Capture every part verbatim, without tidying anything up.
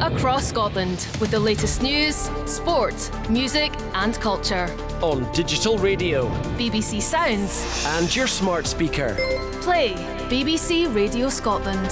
across Scotland with the latest news, sport, music and culture. On digital radio, B B C Sounds and your smart speaker. Play B B C Radio Scotland.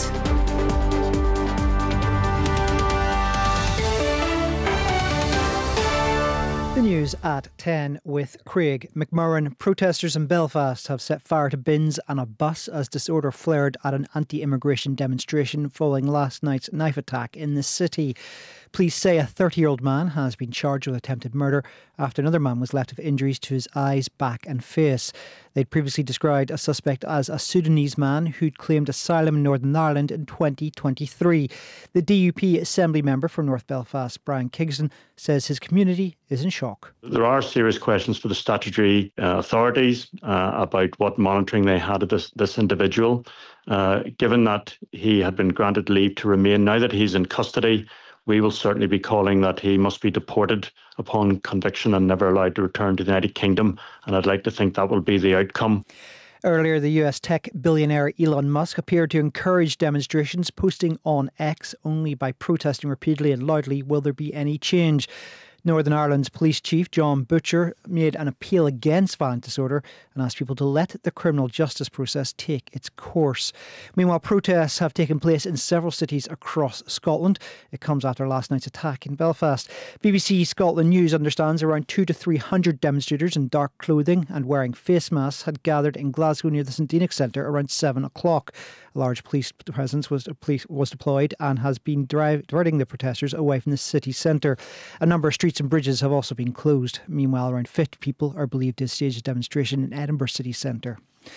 The news at ten with Craig McMurran. Protesters in Belfast have set fire to bins and a bus as disorder flared at an anti-immigration demonstration following last night's knife attack in the city. Police say a thirty-year-old man has been charged with attempted murder after another man was left with injuries to his eyes, back and face. They'd previously described a suspect as a Sudanese man who'd claimed asylum in Northern Ireland in twenty twenty-three. The D U P Assembly member for North Belfast, Brian Kingston, says his community is in shock. There are serious questions for the statutory uh, authorities uh, about what monitoring they had of this, this individual. Uh, given that he had been granted leave to remain, now that he's in custody, we will certainly be calling that he must be deported upon conviction and never allowed to return to the United Kingdom. And I'd like to think that will be the outcome. Earlier, the U S tech billionaire Elon Musk appeared to encourage demonstrations, posting on X, only by protesting repeatedly and loudly will there be any change. Northern Ireland's police chief, John Butcher, made an appeal against violent disorder and asked people to let the criminal justice process take its course. Meanwhile, protests have taken place in several cities across Scotland. It comes after last night's attack in Belfast. B B C Scotland News understands around two to three hundred demonstrators in dark clothing and wearing face masks had gathered in Glasgow near the St Enoch Centre around seven o'clock. A large police presence was, police was deployed and has been drive, diverting the protesters away from the city centre. A number of streets and bridges have also been closed. Meanwhile, around fifty people are believed to have staged a demonstration in Edinburgh city centre.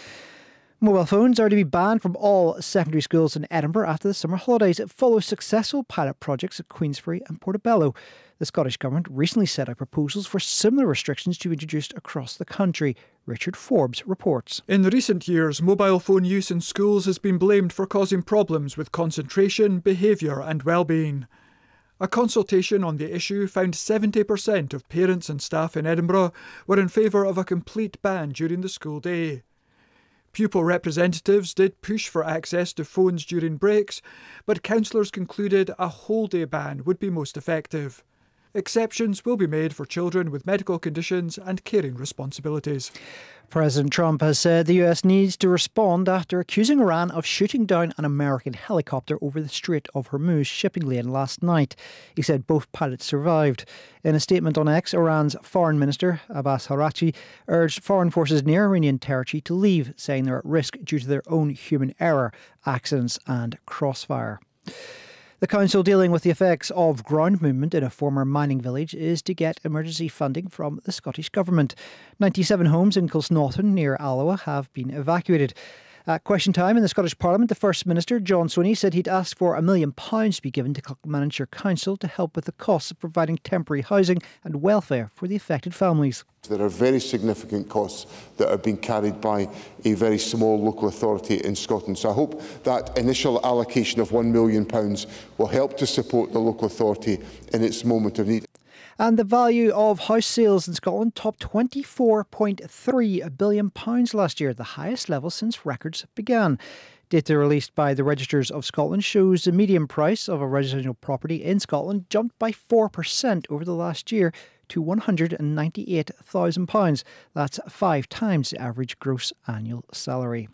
Mobile phones are to be banned from all secondary schools in Edinburgh after the summer holidays. It follows successful pilot projects at Queensferry and Portobello. The Scottish Government recently set out proposals for similar restrictions to be introduced across the country. Richard Forbes reports. In recent years, mobile phone use in schools has been blamed for causing problems with concentration, behaviour and well-being. A consultation on the issue found seventy percent of parents and staff in Edinburgh were in favour of a complete ban during the school day. Pupil representatives did push for access to phones during breaks, but councillors concluded a whole-day ban would be most effective. Exceptions will be made for children with medical conditions and caring responsibilities. President Trump has said the U S needs to respond after accusing Iran of shooting down an American helicopter over the Strait of Hormuz shipping lane last night. He said both pilots survived. In a statement on X, Iran's Foreign Minister Abbas Araghchi urged foreign forces near Iranian territory to leave, saying they're at risk due to their own human error, accidents and crossfire. The council dealing with the effects of ground movement in a former mining village is to get emergency funding from the Scottish Government. ninety-seven homes in Kilsnaughton near Alloa have been evacuated. At question time in the Scottish Parliament, the First Minister, John Swinney, said he'd asked for a million pounds to be given to Kilmanshire Council to help with the costs of providing temporary housing and welfare for the affected families. There are very significant costs that are being carried by a very small local authority in Scotland. So I hope that initial allocation of one million pounds will help to support the local authority in its moment of need. And the value of house sales in Scotland topped twenty-four point three billion pounds last year, the highest level since records began. Data released by the Registers of Scotland shows the median price of a residential property in Scotland jumped by four percent over the last year to one hundred ninety-eight thousand pounds. That's five times the average gross annual salary.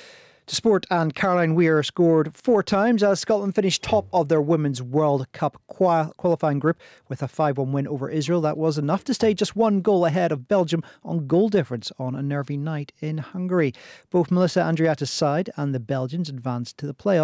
To sport, and Caroline Weir scored four times as Scotland finished top of their Women's World Cup qualifying group with a five one win over Israel. That was enough to stay just one goal ahead of Belgium on goal difference on a nervy night in Hungary. Both Melissa Andreatta's side and the Belgians advanced to the playoffs.